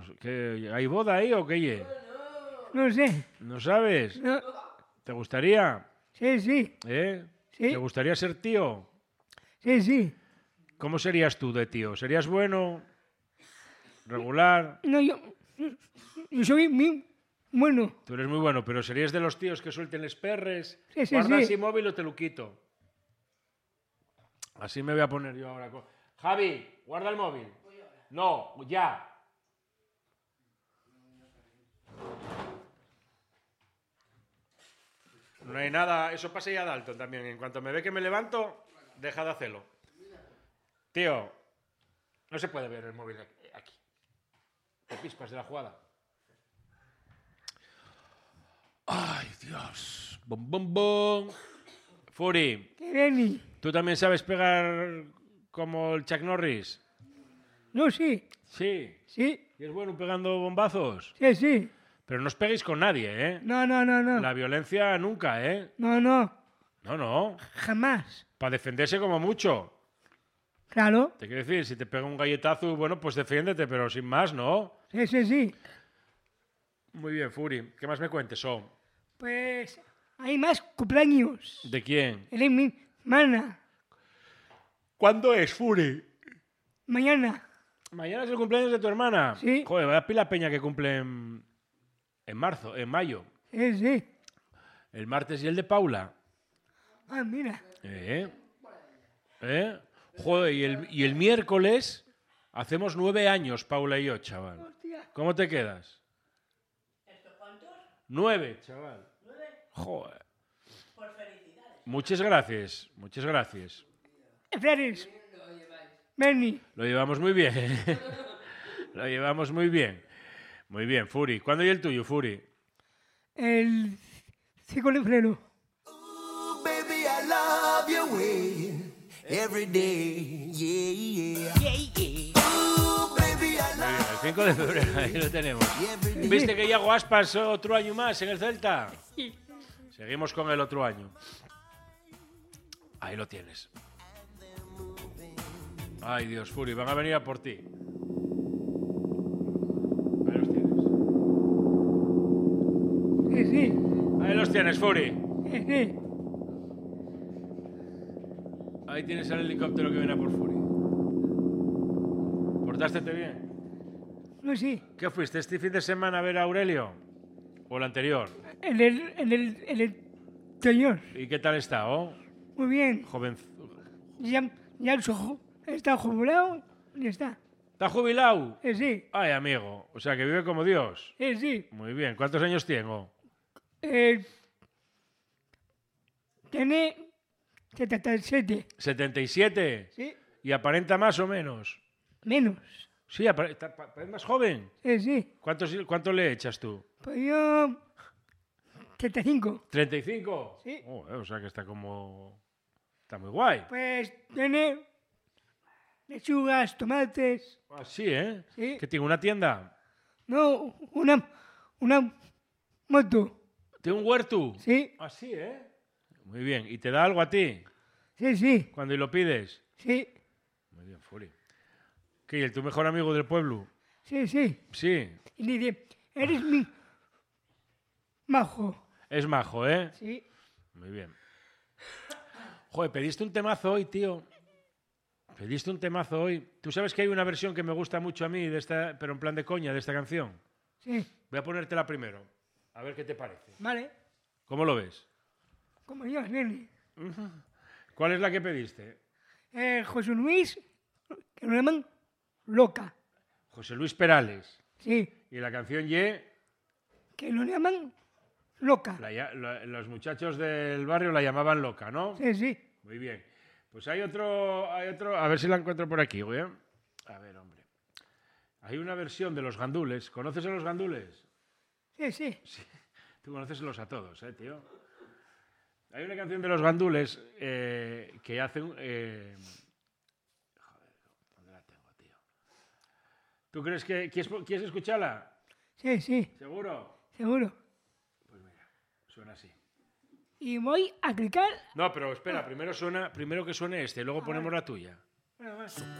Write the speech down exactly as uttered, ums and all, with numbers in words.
¿Qué, ¿Hay boda ahí o qué? No sé. ¿No sabes? No. ¿Te gustaría? Sí, sí. ¿Eh? Sí. ¿Te gustaría ser tío? Sí, sí. ¿Cómo serías tú de tío? ¿Serías bueno? ¿Regular? No, yo, yo soy muy bueno. Tú eres muy bueno, pero ¿serías de los tíos que suelten les perres? Sí, sí, Guarda sí. así móvil o te lo quito. Así me voy a poner yo ahora. Javi, guarda el móvil. No, ya. No hay nada, eso pasa ya a Dalton también. En cuanto me ve que me levanto, deja de hacerlo. Tío, no se puede ver el móvil aquí. Te pispas de la jugada. Ay, Dios. Bom, bom, bom. Furi, ¿Qué Benny? ¿tú también sabes pegar como el Chuck Norris? No, sí. Sí. Sí. ¿Y es bueno pegando bombazos? Sí, sí. Pero no os peguéis con nadie, ¿eh? No, no, no, no. La violencia nunca, ¿eh? No, no. No, no. Jamás. Para defenderse como mucho. Claro. Te quiero decir, si te pega un galletazo, bueno, pues defiéndete, pero sin más, ¿no? Sí, sí, sí. Muy bien, Furi. ¿Qué más me cuentes, oh? Pues hay más cumpleaños. ¿De quién? Él es mi hermana. ¿Cuándo es, Furi? Mañana. Mañana es el cumpleaños de tu hermana. Sí. Joder, vaya pila peña que cumple en, en marzo, en mayo. Sí, sí. El martes y el de Paula. Ah, mira. ¿Eh? ¿Eh? Joder, y el, y el miércoles hacemos nueve años, Paula y yo, chaval. Hostia. ¿Cómo te quedas? Nueve, chaval. Joder. Muchas gracias, muchas gracias. Flores. Benny. Lo llevamos muy bien. Lo llevamos muy bien. Muy bien, Furi. ¿Cuándo y el tuyo, Furi? El cinco de febrero. Ooh, baby, I love your way every day. Yeah, yeah. Ooh, baby, I Muy bien, love el cinco de febrero, ahí lo tenemos. ¿Viste que Iago Aspas otro año más en el Celta? Sí. Seguimos con el otro año. Ahí lo tienes. Ay, Dios, Furi, van a venir a por ti. Ahí los tienes. Sí, sí. Ahí los tienes, Furi. Sí, sí. Ahí tienes el helicóptero que viene a por Furi. ¿Portástete bien? No, sí. ¿Qué fuiste este fin de semana a ver a Aurelio? ¿O el anterior? En el, en el, en el señor. ¿Y qué tal está, oh? Muy bien. Joven. Ya, ya su ju- está jubilado. Ya está. ¿Está jubilado? Sí, sí. Ay, amigo. O sea, que vive como Dios. Sí, sí. Muy bien. ¿Cuántos años tengo? Eh, tiene setenta y siete. ¿setenta y siete? Sí. ¿Y aparenta más o menos? Menos. Sí, aparenta, parece más joven. Sí, sí. ¿Cuántos, ¿Cuánto le echas tú? Pues yo... treinta y cinco. ¿treinta y cinco? Sí. Oh, eh, o sea, que está como... Está muy guay. Pues tiene lechugas, tomates. Ah, sí, ¿eh? Sí. ¿Que tiene una tienda? No, una, una moto. ¿Tiene un huerto? Sí, Ah, sí, ¿eh? Muy bien. ¿Y te da algo a ti sí, sí, cuando lo pides? sí, Muy bien, Furi. ¿Qué? ¿Y el tu mejor amigo del pueblo? sí, sí. Sí. Y dice, eres mi majo. Es majo, ¿eh? Sí, Muy bien. Joder, pediste un temazo hoy, tío. Pediste un temazo hoy. Tú sabes que hay una versión que me gusta mucho a mí, de esta, pero en plan de coña, de esta canción. sí. Voy a ponértela primero. A ver qué te parece. Vale. ¿Cómo lo ves? Como yo, nene. ¿Cuál es la que pediste? Eh, José Luis, que lo llaman loca. José Luis Perales. Sí, Y la canción Ye, que lo llaman loca. la ya- la- los muchachos del barrio la llamaban loca, ¿no? Sí, sí. Muy bien. Pues hay otro, hay otro, a ver si la encuentro por aquí, güey. A ver, hombre. Hay una versión de los gandules. ¿Conoces a los gandules? Sí, sí. Tú conoces a todos, ¿eh, tío? Hay una canción de los gandules eh, que hacen... Eh... Joder, ¿dónde la tengo, tío? ¿Tú crees que... ¿Quieres, ¿Quieres escucharla? Sí, sí, ¿Seguro? seguro. Pues mira, suena así. Y voy a clicar. No, pero espera, primero, suena, primero que suene este, luego ponemos la tuya. Bueno, bueno.